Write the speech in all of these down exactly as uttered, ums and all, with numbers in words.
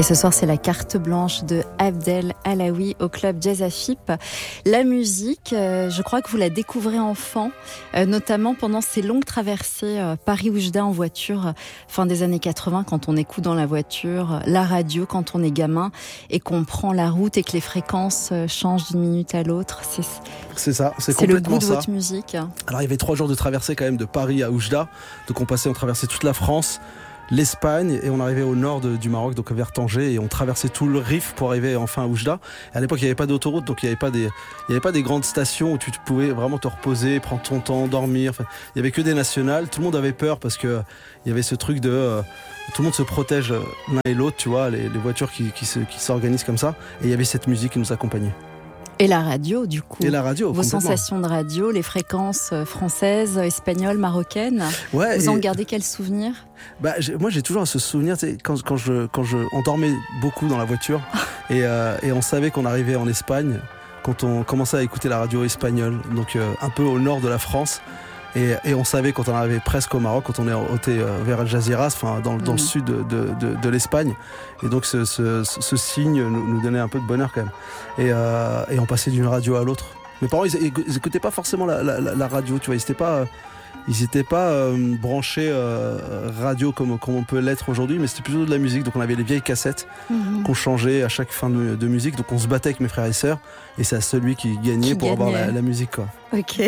Et ce soir, c'est la carte blanche de Abdel Alaoui au club Jazz à Fippe. La musique, euh, je crois que vous la découvrez enfant, euh, notamment pendant ces longues traversées euh, Paris-Oujda en voiture, euh, fin des années quatre-vingts, quand on écoute dans la voiture, euh, la radio quand on est gamin et qu'on prend la route et que les fréquences euh, changent d'une minute à l'autre. C'est, c'est ça, c'est, c'est le complètement goût de ça. votre musique. Alors il y avait trois jours de traversée quand même de Paris à Oujda, donc on passait, on traversait toute la France, l'Espagne, et on arrivait au nord de, du Maroc, donc vers Tanger, et on traversait tout le Rif pour arriver enfin à Oujda. Et à l'époque, il n'y avait pas d'autoroute, donc il n'y avait pas des, il y avait pas des grandes stations où tu pouvais vraiment te reposer, prendre ton temps, dormir. Enfin, il y avait que des nationales. Tout le monde avait peur parce que il y avait ce truc de euh, tout le monde se protège l'un et l'autre, tu vois, les, les voitures qui, qui, se, qui s'organisent comme ça. Et il y avait cette musique qui nous accompagnait. Et la radio, du coup. Et la radio, vos sensations de radio, les fréquences françaises, espagnoles, marocaines. Ouais, vous en et... gardez quel souvenir? Bah, j'ai, moi, j'ai toujours ce souvenir, tu sais, quand, quand je, quand je, on dormait beaucoup dans la voiture et, euh, et on savait qu'on arrivait en Espagne quand on commençait à écouter la radio espagnole, donc euh, un peu au nord de la France. Et, et on savait quand on arrivait presque au Maroc, quand on est ôté vers Al Jazeera, enfin dans, dans mmh. le sud de, de, de, de l'Espagne. Et donc ce, ce, ce signe nous, nous donnait un peu de bonheur quand même. Et, euh, et on passait d'une radio à l'autre. Mes parents, ils, ils écoutaient pas forcément la, la, la radio, tu vois. Ils n'étaient pas, ils étaient pas euh, branchés euh, radio comme, comme on peut l'être aujourd'hui, mais c'était plutôt de la musique. Donc on avait les vieilles cassettes mmh. qu'on changeait à chaque fin de, de musique. Donc on se battait avec mes frères et sœurs. Et c'est à celui qui gagnait qui pour gagnait. avoir la, la musique, quoi. Ok.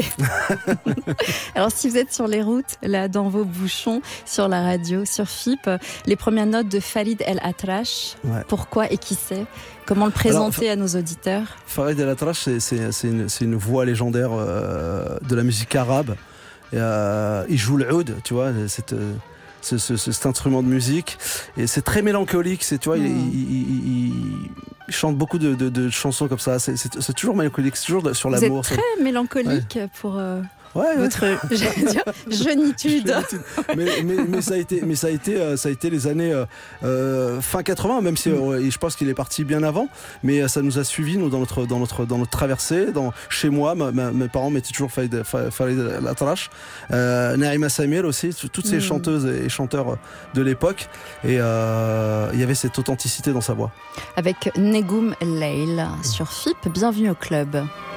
Alors si vous êtes sur les routes, là dans vos bouchons, sur la radio, sur Fippe, les premières notes de Farid El Atrache, ouais. Pourquoi et qui c'est? Comment le présenter Alors, à nos auditeurs? Farid El Atrache, c'est, c'est, c'est, une, c'est une voix légendaire euh, de la musique arabe. Et, euh, il joue le oud, tu vois, cette, ce, ce, cet instrument de musique. Et c'est très mélancolique, c'est, tu vois, mmh. il, il, il, il chante beaucoup de, de, de chansons comme ça. C'est, c'est, c'est toujours mélancolique, c'est toujours sur Vous l'amour. Vous êtes très sur... mélancolique ouais. pour... Euh... Ouais, votre ouais. Dire, jeunitude. mais, mais, mais ça a été, mais ça a été, euh, ça a été les années euh, fin quatre-vingts, même si euh, je pense qu'il est parti bien avant. Mais ça nous a suivis nous dans notre, dans notre, dans notre traversée. Dans, chez moi, ma, ma, mes parents mettaient toujours Farid El Atrache, euh, Naïma Samir aussi, toutes ces mmh. chanteuses et chanteurs de l'époque. Et euh, il y avait cette authenticité dans sa voix. Avec Negoum Leil sur Fippe. Bienvenue au club.